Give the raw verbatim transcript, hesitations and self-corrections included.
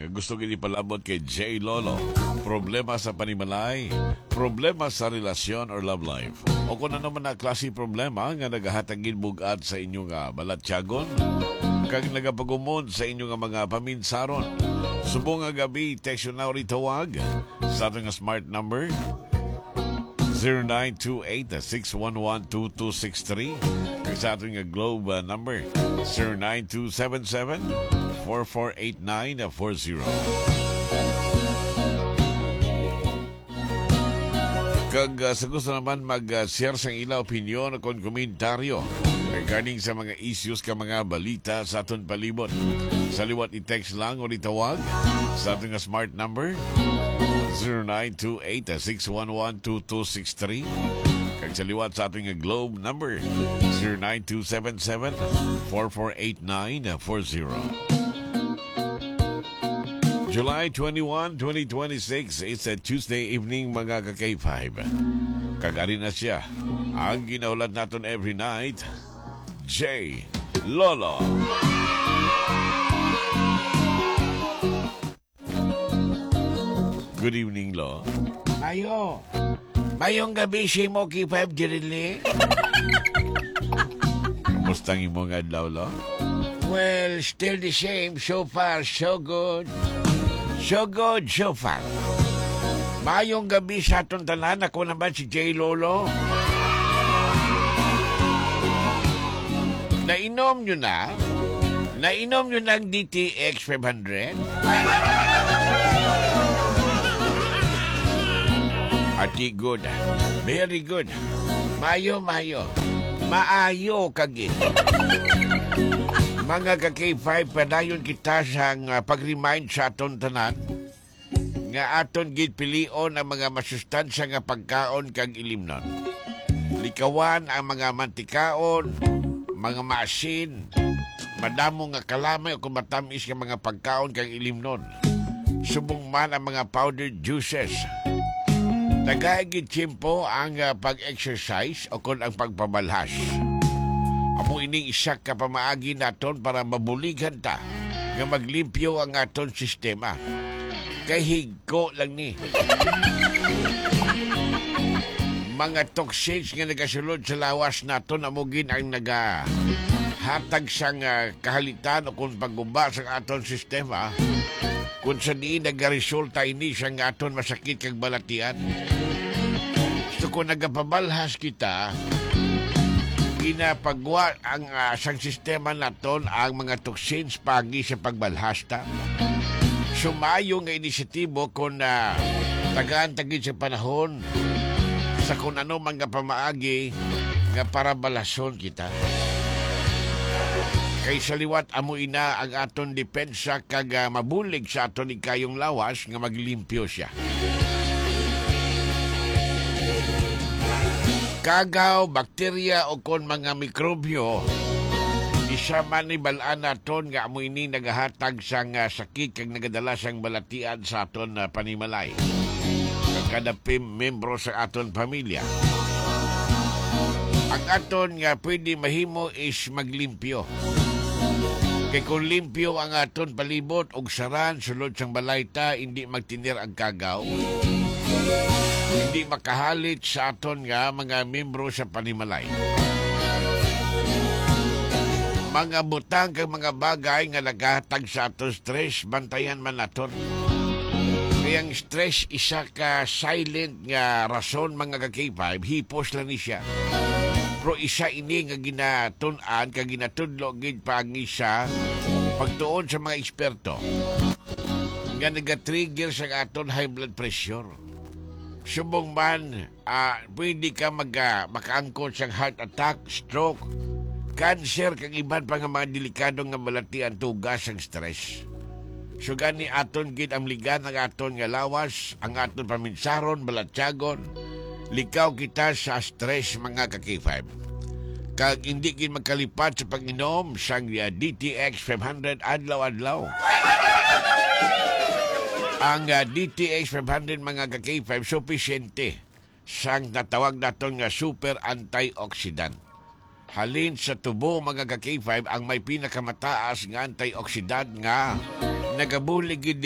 nga gusto gini palabot kay J. Lolo. Problema sa panimalay, problema sa relasyon or love life. O kung ano man na klase problema nga nagahatagin bugat sa inyong uh, balatyagon, kag nagapagumod sa inyong mga paminsaron. Subong nga gabi, text na rin tawag sa ating smart number zero nine two eight, six one one, two two six three. Kag sa ating globe uh, number zero nine two seven seven, four four eight nine four zero. Kag uh, sa gusto naman mag-share uh, sa ilang opinion o komentaryo regarding sa mga issues ka mga balita sa aton palibot. Sa liwat i-text lang o itawag sa ating smart number zero nine two eight, six one one, two two six three. Kag sa liwat sa ating globe number zero nine two seven seven, four four eight nine four zero. July twenty-first, twenty twenty-six. It's a Tuesday evening mga ka-K five. Kagari na siya ang ginaulat natin every night, J. Lolo. Good evening, Lo. Mayo. Mayong gabi si mo K five dirili. Kamustang imong adlaw, Lo? Well, still the same. So far, so good. So good, so far. Mayong gabi sa atong tanan. Ako naman si J. Lolo. Nainom nyo na? Nainom nyo ng D T X five hundred? Ati good. Very good. Mayo, mayo. Maayo kagit. Mga ka-K five, padayon kita sa uh, pag-remind sa aton tanan nga aton gid pilion ang mga masustansya nga pagkaon kag ilimnon. Likawan ang mga mantikaon, mga maasin, madamo nga kalamay o kung matamis nga mga pagkaon kag ilimnon. Subong man ang mga powdered juices. Tagahigit tiyempo ang uh, pag-exercise o kung ang pagpabalhas. Amo ining isa ka pamaagi naton para mabuligan ta nga maglimpyo ang aton sistema. Kay higko lang ni. Mga toxins nga nagasulod sa lawas naton amugin ang naga hatag sang uh, kahalitan o kung pagguba sa aton sistema. Kung sa diin nagaresulta ini sa aton masakit kag balatian. So kung nagapabalhas kita, ginapagwa ang uh, sang sistema naton ang mga toxins pagi sa pagbalhasta. Sumayo nga inisyatibo kung uh, tagaan tagid sa panahon sa kung ano mga pamaagi nga para balason kita. Kay sa liwat amo ina ang aton depensa kag uh, mabulig sa aton ikayong lawas nga maglimpyo siya. Kagaw, bakterya o kon mga mikrobyo, isa man ni balaan naton nga amo ini nagahatag sang uh, sakit kag nagadala sang balatian sa aton uh, panimalay. Kag kada membro sa aton pamilya. Ang aton nga pwede mahimo is maglimpyo. Kay kung limpyo ang aton palibot og saran sulod sang balayta, hindi magtinir ang kagaw. Hindi makahalit sa aton nga mga membro sa panimalay. Mga butang kag mga bagay nga nagahatag sa aton stress, bantayan man naton. Kaya ang stress isa ka silent nga rason mga ka-K five, hipos lang ni siya. Pero isa ini nga ginatun-an kag ginatudlo gid pangisa pagtuon sa mga eksperto nga naga-trigger sa aton high blood pressure. Subong man, uh, pwede ka mag, uh, makaangkot sa heart attack, stroke, cancer, kag iban pa nga mga delikadong nga balatian tugas ang stress. So gani aton gid ang ligan ang aton nga lawas, ang aton paminsaron, balatyagon, likaw kita sa stress mga ka-K five. Kag hindi gid magkalipat sa pag-inom sang uh, D T X five hundred adlaw-adlaw. Ang uh, D T X five hundred mga ka-K five sufisyente sang natawag naton nga super antioxidant. Halin sa tubo mga ka-K five ang may pinakamataas nga antioxidant nga nagabulig